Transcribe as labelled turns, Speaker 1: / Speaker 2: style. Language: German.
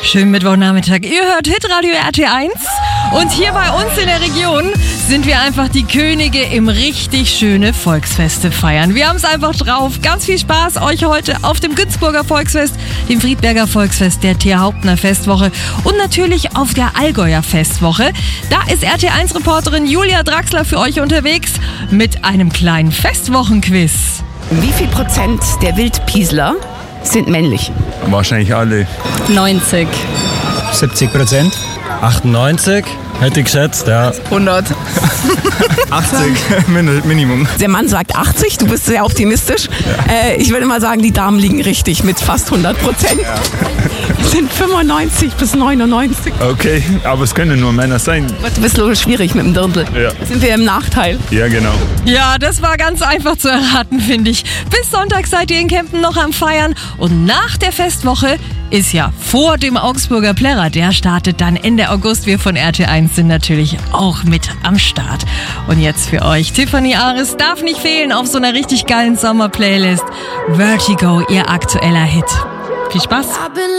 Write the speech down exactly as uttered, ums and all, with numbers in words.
Speaker 1: Schönen Mittwochnachmittag. Ihr hört Hitradio R T eins und hier bei uns in der Region sind wir einfach die Könige im richtig schöne Volksfeste feiern. Wir haben es einfach drauf. Ganz viel Spaß euch heute auf dem Günzburger Volksfest, dem Friedberger Volksfest, der T H Hauptner Festwoche und natürlich auf der Allgäuer Festwoche. Da ist R T eins-Reporterin Julia Draxler für euch unterwegs mit einem kleinen Festwochenquiz.
Speaker 2: Wie viel Prozent der Wildpiesler sind männlich?
Speaker 3: Wahrscheinlich alle.
Speaker 4: neunzig.
Speaker 5: siebzig Prozent.
Speaker 6: achtundneunzig, hätte ich geschätzt, ja.
Speaker 2: hundert.
Speaker 3: achtzig Minimum.
Speaker 2: Der Mann sagt achtzig, du bist sehr optimistisch. Ja. Äh, ich würde mal sagen, die Damen liegen richtig mit fast hundert Prozent. Ja. Es sind fünfundneunzig bis neunundneunzig.
Speaker 3: Okay, aber es können nur Männer sein.
Speaker 2: Du bist so schwierig mit dem Dirndl.
Speaker 3: Ja.
Speaker 2: Sind wir im Nachteil?
Speaker 3: Ja, genau.
Speaker 1: Ja, das war ganz einfach zu erraten, finde ich. Bis Sonntag seid ihr in Kempten noch am Feiern und nach der Festwoche ist ja vor dem Augsburger Plärrer. Der startet dann Ende August. Wir von R T eins sind natürlich auch mit am Start. Und jetzt für euch Tiffany Ares darf nicht fehlen auf so einer richtig geilen Sommer-Playlist. Vertigo, ihr aktueller Hit. Viel Spaß!